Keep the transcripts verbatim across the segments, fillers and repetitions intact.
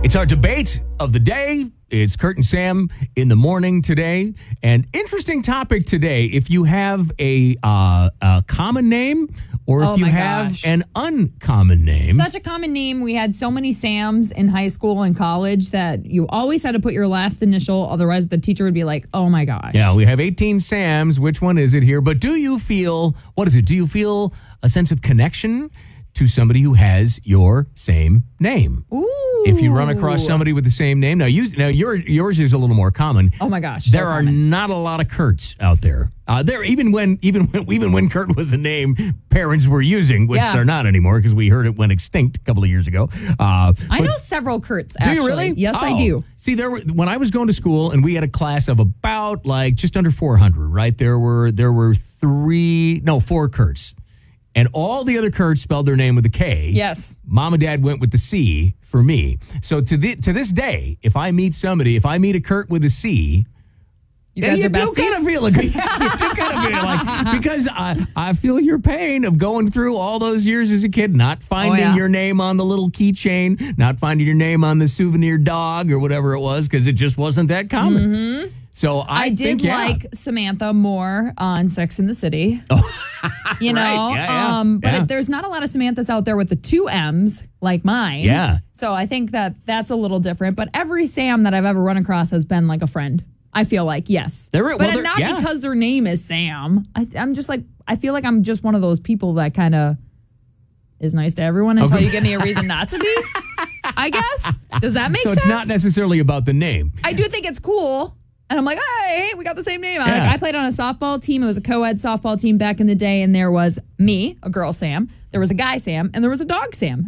It's our debate of the day. It's Kurt and Sam in the morning today. And interesting topic today. If you have a, uh, a common name or if oh you my have gosh. an uncommon name. Such a common name. We had so many Sams in high school and college that you always had to put your last initial. Otherwise, the teacher would be like, oh my gosh. Yeah, we have eighteen Sams. Which one is it here? But do you feel, what is it? Do you feel a sense of connection to somebody who has your same name? Ooh. If you run across somebody with the same name, now you now your yours is a little more common. Oh my gosh, there so are common. not a lot of Kurts out there. Uh, there even when even when even when Kurt was a name parents were using, which Yeah. they're not anymore because we heard it went extinct a couple of years ago. Uh, I but- know several Kurts. do Actually. you really? Yes, Oh. I do. See, there were when I was going to school, and we had a class of about like just under four hundred. Right there were there were three, no, four Kurts, and all the other Kurts spelled their name with a K. Yes. Mom and Dad went with the C for me. So to the to this day, if I meet somebody, if I meet a Kurt with a C. You Yeah, guys you are do besties? kind of feel like, yeah, you do kind of feel like, because I, I feel your pain of going through all those years as a kid, not finding Oh, yeah. your name on the little keychain, not finding your name on the souvenir dog or whatever it was, because it just wasn't that common. Mm-hmm. So I, I did think, yeah. like Samantha more on Sex and the City. you know, Right, yeah, yeah, um, but yeah. it, there's not a lot of Samanthas out there with the two M's like mine. Yeah. So I think that that's a little different. But every Sam that I've ever run across has been like a friend. I feel like, yes. They're- but well, they're- not yeah. because their name is Sam. I, I'm just like, I feel like I'm just one of those people that kind of is nice to everyone until Okay. you give me a reason not to be. I guess. Does that make So sense? it's not necessarily about the name. I do think it's cool. And I'm like, hey, we got the same name. I, Yeah. like, I played on a softball team. It was a co-ed softball team back in the day. And there was me, a girl Sam. There was a guy Sam. And there was a dog Sam.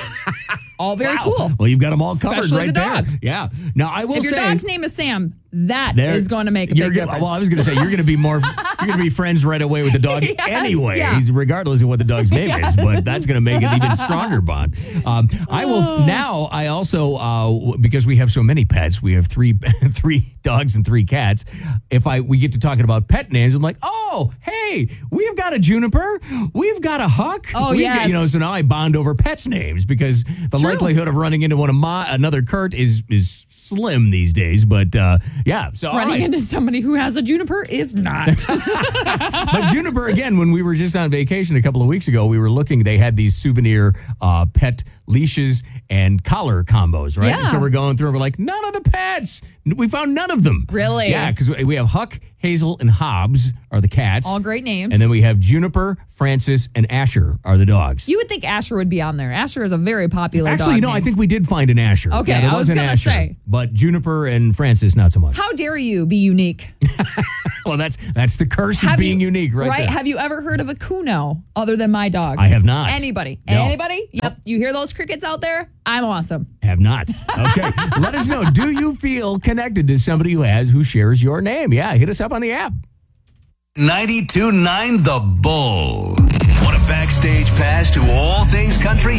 All very Wow. cool. Well, you've got them all covered Especially right the there. dog. Yeah. Now, I will If your say. dog's name is Sam, that There- is going to make a you're big gonna- difference. Well, I was going to say you're going to be more, you're going to be friends right away with the dog Yes, anyway, yeah. regardless of what the dog's name is. But that's going to make an even stronger bond. Um, I will Oh. now. I also uh, because we have so many pets, we have three three dogs and three cats. If I we get to talking about pet names, I'm like, oh, hey, we've got a Juniper, we've got a Huck. Oh, We've yes. got- you know, so now I bond over pets names because the True. likelihood of running into one of my another Kurt is is slim these days. But uh, yeah, so all Running right. into somebody who has a Juniper is not. But Juniper, again, when we were just on vacation a couple of weeks ago, we were looking, they had these souvenir uh, pet leashes and collar combos, right? Yeah. So we're going through and we're like, none of the pets. We found none of them. Really? Yeah, because we have Huck, Hazel, and Hobbs are the cats. All great names. And then we have Juniper, Francis, and Asher are the dogs. You would think Asher would be on there. Asher is a very popular dog Actually, no, name. I think we did find an Asher. Okay, yeah, there I was an gonna Asher, say. But Juniper and Francis, not so much. How dare you be unique? Well, that's that's the curse Have of being you- unique, right, there. Have you ever heard of a Kuno other than my dog? I have not. Anybody? No. Anybody? Yep. You hear those crickets out there? I'm awesome. Have not. Okay. Let us know. Do you feel connected to somebody who has, who shares your name? Yeah. Hit us up on the app. ninety-two point nine The Bull. Want a backstage pass to all things country?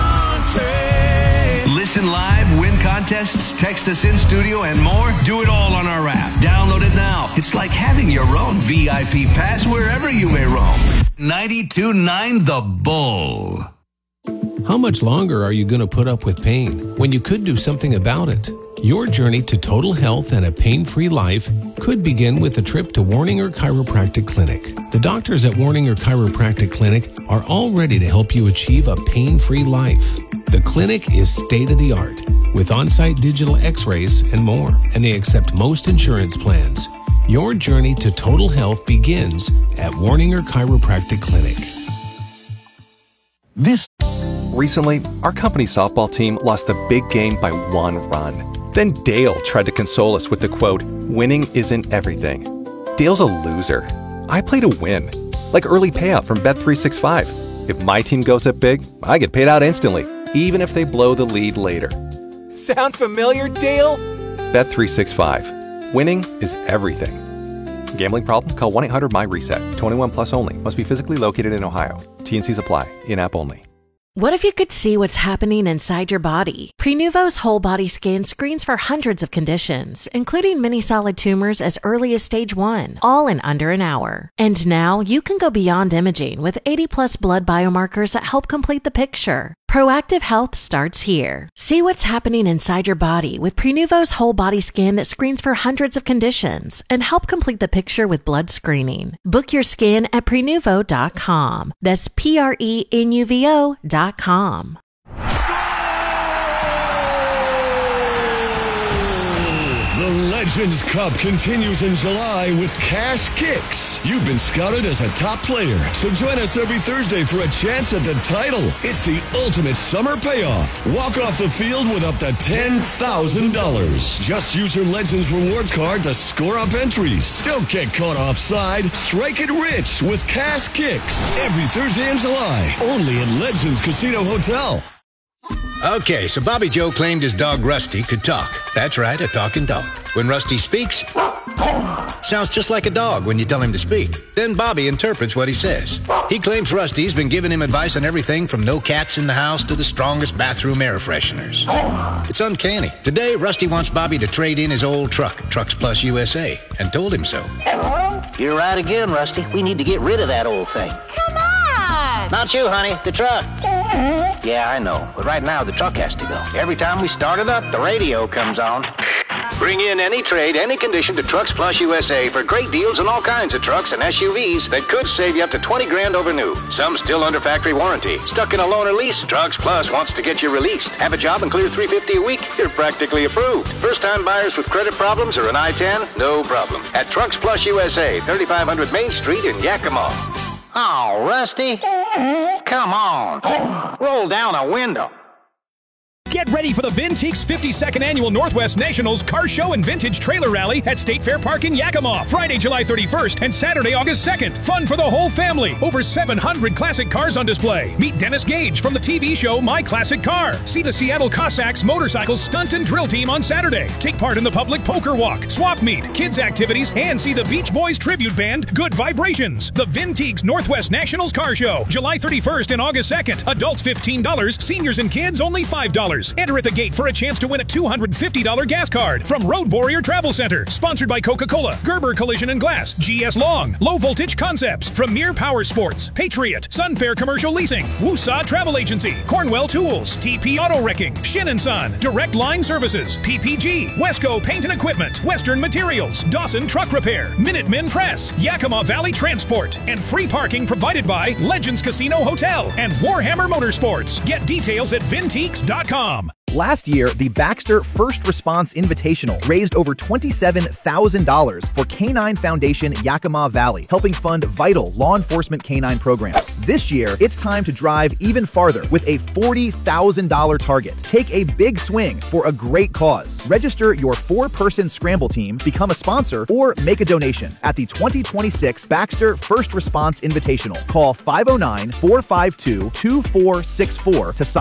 Country. Listen live, win contests, text us in studio, and more? Do it all on our app. Download it now. It's like having your own V I P pass wherever you may roam. ninety-two point nine The Bull. How much longer are you going to put up with pain when you could do something about it? Your journey to total health and a pain-free life could begin with a trip to Warninger Chiropractic Clinic. The doctors at Warninger Chiropractic Clinic are all ready to help you achieve a pain-free life. The clinic is state-of-the-art with on-site digital x-rays and more, and they accept most insurance plans. Your journey to total health begins at Warninger Chiropractic Clinic. This Recently, our company softball team lost the big game by one run. Then Dale tried to console us with the quote, "Winning isn't everything." Dale's a loser. I play to win. Like early payout from Bet three sixty-five. If my team goes up big, I get paid out instantly, even if they blow the lead later. Sound familiar, Dale? Bet three sixty-five. Winning is everything. Gambling problem? Call one eight hundred M Y RESET. twenty-one plus only. Must be physically located in Ohio. T and Cs apply. In-app only. What if you could see what's happening inside your body? Prenuvo's whole body scan screens for hundreds of conditions, including many solid tumors as early as stage one, all in under an hour. And now you can go beyond imaging with eighty plus blood biomarkers that help complete the picture. Proactive health starts here. See what's happening inside your body with Prenuvo's whole body scan that screens for hundreds of conditions and help complete the picture with blood screening. Book your scan at prenuvo dot com. That's P R E N U V O dot com. The Legends Cup continues in July with Cash Kicks. You've been scouted as a top player, so join us every Thursday for a chance at the title. It's the ultimate summer payoff. Walk off the field with up to ten thousand dollars. Just use your Legends rewards card to score up entries. Don't get caught offside. Strike it rich with Cash Kicks. Every Thursday in July, only at Legends Casino Hotel. Okay, so Bobby Joe claimed his dog Rusty could talk. That's right, a talking dog. When Rusty speaks, sounds just like a dog when you tell him to speak. Then Bobby interprets what he says. He claims Rusty's been giving him advice on everything from no cats in the house to the strongest bathroom air fresheners. It's uncanny. Today, Rusty wants Bobby to trade in his old truck, Trucks Plus U S A, and told him so. You're right again, Rusty. We need to get rid of that old thing. Come on! Not you, honey. The truck. Yeah, I know. But right now, the truck has to go. Every time we start it up, the radio comes on. Bring in any trade, any condition to Trucks Plus U S A for great deals on all kinds of trucks and S U Vs that could save you up to twenty grand over new. Some still under factory warranty. Stuck in a loan or lease? Trucks Plus wants to get you released. Have a job and clear three hundred fifty dollars a week? You're practically approved. First-time buyers with credit problems or an I ten? No problem. At Trucks Plus U S A, thirty-five hundred Main Street in Yakima. Oh, Rusty. Come on. Roll down a window. Get ready for the Vinteeks fifty-second Annual Northwest Nationals Car Show and Vintage Trailer Rally at State Fair Park in Yakima, Friday, July thirty-first and Saturday, August second. Fun for the whole family. Over seven hundred classic cars on display. Meet Dennis Gage from the T V show My Classic Car. See the Seattle Cossacks Motorcycle Stunt and Drill Team on Saturday. Take part in the public poker walk, swap meet, kids activities, and see the Beach Boys tribute band Good Vibrations. The Vinteeks Northwest Nationals Car Show, July thirty-first and August second. Adults fifteen dollars, seniors and kids only five dollars. Enter at the gate for a chance to win a two hundred fifty dollars gas card from Road Warrior Travel Center. Sponsored by Coca-Cola, Gerber Collision and Glass, G S Long, Low Voltage Concepts, Premier Power Sports, Patriot, Sunfair Commercial Leasing, Woosah Travel Agency, Cornwell Tools, T P Auto Wrecking, Shin and Son, Direct Line Services, P P G, Wesco Paint and Equipment, Western Materials, Dawson Truck Repair, Minutemen Press, Yakima Valley Transport, and free parking provided by Legends Casino Hotel and Warhammer Motorsports. Get details at Vinteeks dot com. Last year, the Baxter First Response Invitational raised over twenty-seven thousand dollars for Canine Foundation Yakima Valley, helping fund vital law enforcement canine programs. This year, it's time to drive even farther with a forty thousand dollars target. Take a big swing for a great cause. Register your four-person scramble team, become a sponsor, or make a donation at the twenty twenty-six Baxter First Response Invitational. Call five oh nine, four five two, two four six four to sign